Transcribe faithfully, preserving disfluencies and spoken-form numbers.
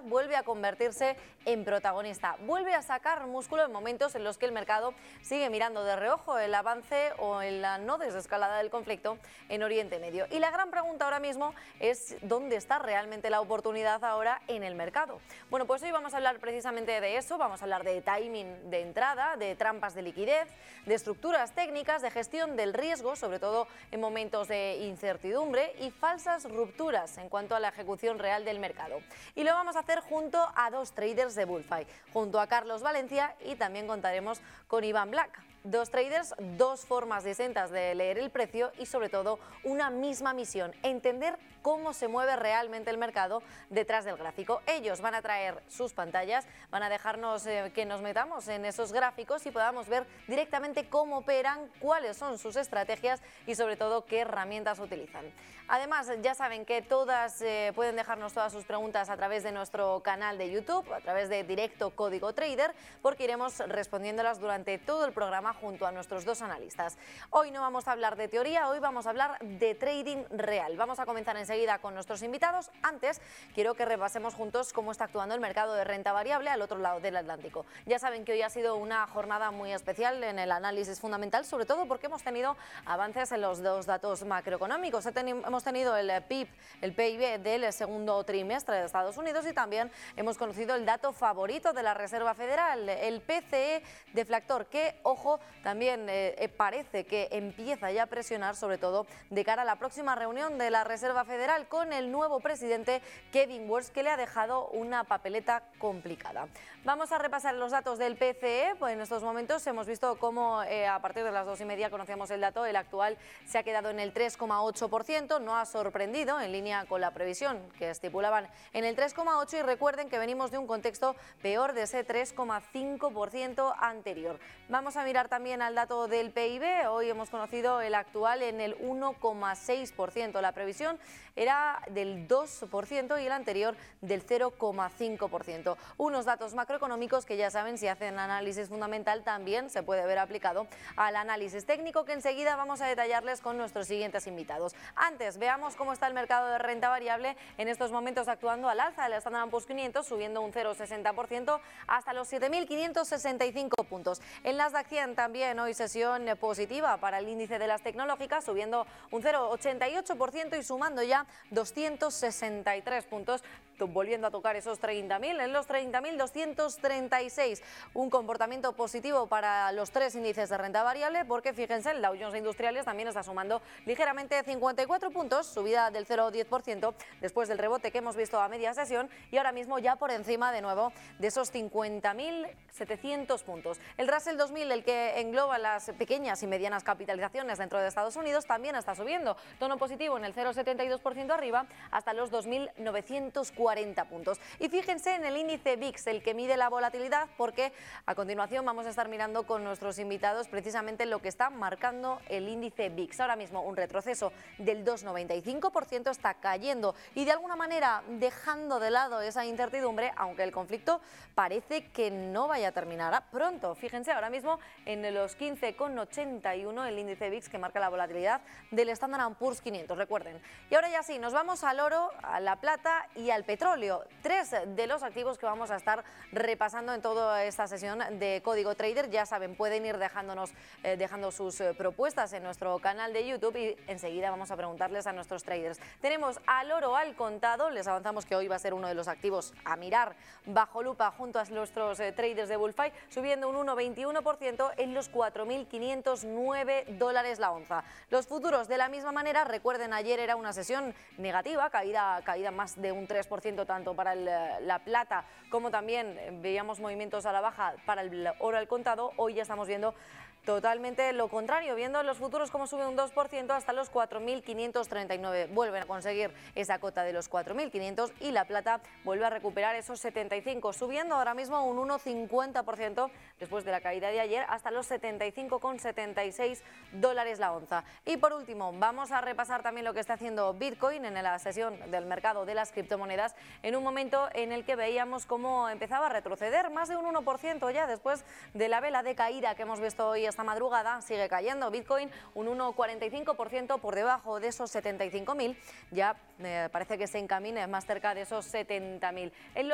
vuelve a convertirse en protagonista, vuelve a sacar músculo en momentos en los que el mercado sigue mirando de reojo el avance o en la no desescalada del conflicto en Oriente Medio. Y la gran pregunta ahora mismo es ¿dónde está realmente la oportunidad ahora en el mercado? Bueno, pues hoy vamos a hablar precisamente de eso, vamos a hablar de timing de entrada, de trampas de liquidez, de estructuras técnicas, de gestión del riesgo, sobre todo en momentos de incertidumbre, y falsas rupturas en cuanto a la ejecución real del mercado. Y lo vamos a hacer junto a dos traders de Bullfight, junto a Carlos Valencia, y también contaremos con Iván Black. Dos traders, dos formas distintas de leer el precio y sobre todo una misma misión, entender cómo se mueve realmente el mercado detrás del gráfico. Ellos van a traer sus pantallas, van a dejarnos eh, que nos metamos en esos gráficos y podamos ver directamente cómo operan, cuáles son sus estrategias y sobre todo qué herramientas utilizan. Además, ya saben que todas eh, pueden dejarnos todas sus preguntas a través de nuestro canal de YouTube, a través de Directo Código Trader, porque iremos respondiéndolas durante todo el programa junto a nuestros dos analistas. Hoy no vamos a hablar de teoría, hoy vamos a hablar de trading real. Vamos a comenzar enseguida con nuestros invitados. Antes, quiero que repasemos juntos cómo está actuando el mercado de renta variable al otro lado del Atlántico. Ya saben que hoy ha sido una jornada muy especial en el análisis fundamental, sobre todo porque hemos tenido avances en los dos datos macroeconómicos. Hemos tenido el P I B, el P I B del segundo trimestre de Estados Unidos y también hemos conocido el dato favorito de la Reserva Federal, el P C E deflactor, que, ojo, también eh, parece que empieza ya a presionar, sobre todo de cara a la próxima reunión de la Reserva Federal con el nuevo presidente Kevin Warsh, que le ha dejado una papeleta complicada. Vamos a repasar los datos del P C E. Pues en estos momentos hemos visto cómo eh, a partir de las dos y media conocíamos el dato. El actual se ha quedado en el tres coma ocho por ciento, no ha sorprendido, en línea con la previsión que estipulaban en el tres coma ocho por ciento, y recuerden que venimos de un contexto peor de ese tres coma cinco por ciento anterior. Vamos a mirar también al dato del P I B. Hoy hemos conocido el actual en el uno coma seis por ciento. La previsión era del dos por ciento y el anterior del cero coma cinco por ciento. Unos datos macroeconómicos que, ya saben, si hacen análisis fundamental también se puede ver aplicado al análisis técnico, que enseguida vamos a detallarles con nuestros siguientes invitados. Antes, veamos cómo está el mercado de renta variable en estos momentos actuando al alza. El Standard and Poor's quinientos subiendo un cero coma sesenta por ciento hasta los siete mil quinientos sesenta y cinco puntos. El Nasdaq cien también hoy sesión positiva para el índice de las tecnológicas, subiendo un cero coma ochenta y ocho por ciento y sumando ya doscientos sesenta y tres puntos, volviendo a tocar esos treinta mil, en los treinta mil doscientos treinta y seis. Un comportamiento positivo para los tres índices de renta variable, porque fíjense, el Dow Jones Industriales también está sumando ligeramente cincuenta y cuatro puntos, subida del cero coma diez por ciento después del rebote que hemos visto a media sesión, y ahora mismo ya por encima de nuevo de esos cincuenta mil setecientos puntos. El Russell dos mil, el que engloba las pequeñas y medianas capitalizaciones dentro de Estados Unidos, también está subiendo, tono positivo en el cero coma setenta y dos por ciento arriba hasta los dos mil novecientos cuarenta puntos. Y fíjense en el índice V I X, el que mide la volatilidad, porque a continuación vamos a estar mirando con nuestros invitados precisamente lo que está marcando el índice V I X. Ahora mismo un retroceso del dos coma noventa y cinco por ciento, está cayendo y de alguna manera dejando de lado esa incertidumbre, aunque el conflicto parece que no vaya a terminar pronto. Fíjense ahora mismo en los quince coma ochenta y uno el índice V I X, que marca la volatilidad del Standard and Poor's quinientos, recuerden. Y ahora ya sí, nos vamos al oro, a la plata y al petróleo, tres de los activos que vamos a estar repasando en toda esta sesión de Código Trader. Ya saben, pueden ir dejándonos, eh, dejando sus eh, propuestas en nuestro canal de YouTube y enseguida vamos a preguntarles a nuestros traders. Tenemos al oro al contado, les avanzamos que hoy va a ser uno de los activos a mirar bajo lupa junto a nuestros eh, traders de Bullfight, subiendo un uno coma veintiuno por ciento en los cuatro mil quinientos nueve dólares la onza. Los futuros de la misma manera, recuerden, ayer era una sesión negativa, caída, caída más de un tres por ciento tanto para el, la plata como también veíamos movimientos a la baja para el oro al contado. Hoy ya estamos viendo totalmente lo contrario, viendo los futuros como sube un dos por ciento hasta los cuatro mil quinientos treinta y nueve. Vuelven a conseguir esa cota de los cuatro mil quinientos y la plata vuelve a recuperar esos setenta y cinco, subiendo ahora mismo un uno coma cincuenta por ciento después de la caída de ayer hasta los setenta y cinco coma setenta y seis dólares la onza. Y por último, vamos a repasar también lo que está haciendo Bitcoin en la sesión del mercado de las criptomonedas, en un momento en el que veíamos cómo empezaba a retroceder más de un uno por ciento ya después de la vela de caída que hemos visto hoy esta madrugada. Sigue cayendo Bitcoin un uno coma cuarenta y cinco por ciento por debajo de esos setenta y cinco mil, ya eh, parece que se encamine más cerca de esos setenta mil. En